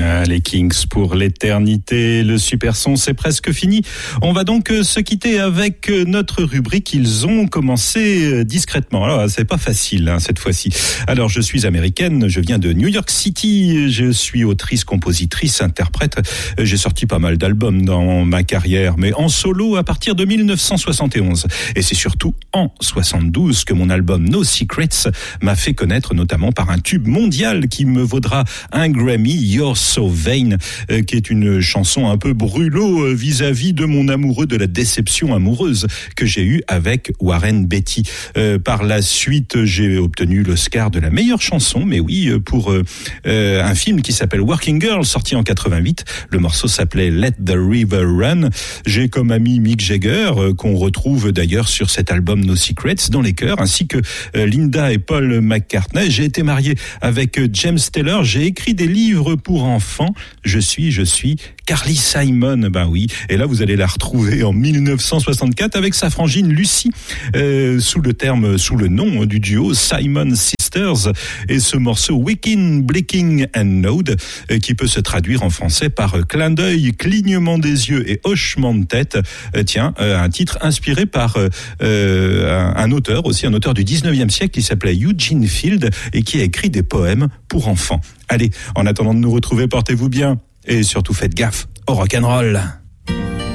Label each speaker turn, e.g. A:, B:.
A: Les Kings pour l'éternité, le super son, c'est presque fini. On va donc se quitter avec notre rubrique. Ils ont commencé discrètement. Alors, c'est pas facile cette fois-ci. Alors, je suis américaine, je viens de New York City, je suis autrice, compositrice, interprète. J'ai sorti pas mal d'albums dans ma carrière, mais en solo à partir de 1971. Et c'est surtout en 72 que mon album No Secrets m'a fait connaître, notamment par un tube mondial qui me vaudra un Grammy, You're So Vain, qui est une chanson un peu brûlot vis-à-vis de mon amoureux, de la déception amoureuse que j'ai eue avec Warren Beatty. Par la suite, j'ai obtenu l'Oscar de la meilleure chanson, mais oui, pour un film qui s'appelle Working Girl, sorti en 88. Le morceau s'appelait Let the River Run. J'ai comme ami Mick Jagger, qu'on retrouve d'ailleurs sur cet album No Secrets, dans les chœurs, ainsi que Linda et Paul McCartney. J'ai été marié avec James Taylor. J'ai écrit des livres pour enfants. Je suis Carly Simon, ben oui. Et là, vous allez la retrouver en 1964 avec sa frangine Lucy, sous le nom du duo Simon Sisters. Et ce morceau Wicking, Blinking and Nod, qui peut se traduire en français par clin d'œil, clignement des yeux et hochement de tête. Un titre inspiré par un auteur du 19e siècle qui s'appelait Eugene Field et qui a écrit des poèmes pour enfants. Allez, en attendant de nous retrouver, portez-vous bien et surtout faites gaffe au rock'n'roll.